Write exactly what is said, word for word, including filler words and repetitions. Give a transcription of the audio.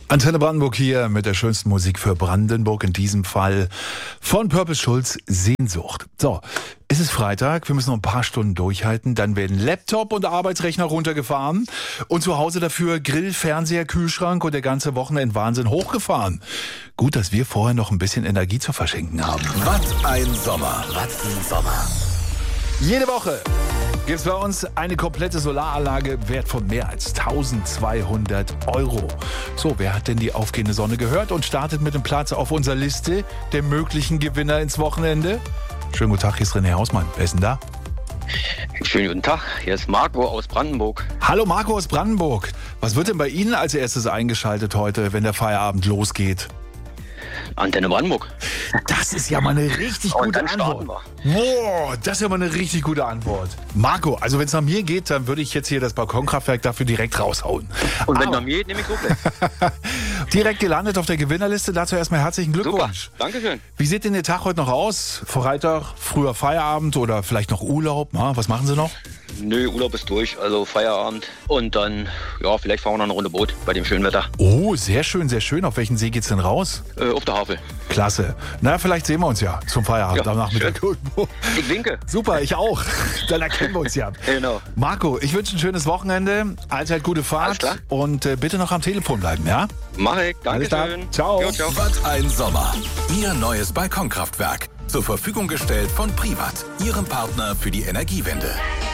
Antenne Brandenburg hier mit der schönsten Musik für Brandenburg, in diesem Fall von Purple Schulz, Sehnsucht. So, es ist Freitag, wir müssen noch ein paar Stunden durchhalten, dann werden Laptop und Arbeitsrechner runtergefahren und zu Hause dafür Grill, Fernseher, Kühlschrank und der ganze Wochenendwahnsinn hochgefahren. Gut, dass wir vorher noch ein bisschen Energie zu verschenken haben. Was ein Sommer. Was ein Sommer. Jede Woche gibt es bei uns eine komplette Solaranlage wert von mehr als tausendzweihundert Euro. So, wer hat denn die aufgehende Sonne gehört und startet mit dem Platz auf unserer Liste der möglichen Gewinner ins Wochenende? Schönen guten Tag, hier ist René Hausmann. Wer ist denn da? Schönen guten Tag, hier ist Marco aus Brandenburg. Hallo Marco aus Brandenburg. Was wird denn bei Ihnen als erstes eingeschaltet heute, wenn der Feierabend losgeht? Antenne Brandenburg. Das ist ja mal eine richtig Und gute dann starten Antwort. Boah, das ist ja mal eine richtig gute Antwort. Marco, also wenn es nach mir geht, dann würde ich jetzt hier das Balkonkraftwerk dafür direkt raushauen. Und wenn Aber nach mir geht, nehme ich Duplex. direkt gelandet auf der Gewinnerliste. Dazu erstmal herzlichen Glückwunsch. Super, Dankeschön. Wie sieht denn der Tag heute noch aus? Freitag, früher Feierabend oder vielleicht noch Urlaub? Na, was machen Sie noch? Nö, Urlaub ist durch, also Feierabend. Und dann, ja, vielleicht fahren wir noch eine Runde Boot bei dem schönen Wetter. Oh, sehr schön, sehr schön. Auf welchen See geht's denn raus? Äh, auf der Havel. Klasse. Na, vielleicht sehen wir uns ja zum Feierabend Ja, am Nachmittag. Ich winke. Super, ich auch. Dann erkennen wir uns ja. Genau. Marco, ich wünsche ein schönes Wochenende. Allzeit gute Alles Fahrt. klar. Und äh, bitte noch am Telefon bleiben, ja? Mach ich. Alles klar. Dankeschön. Ciao. Jo, ciao. Was ein Sommer. Ihr neues Balkonkraftwerk. Zur Verfügung gestellt von Privat, Ihrem Partner für die Energiewende.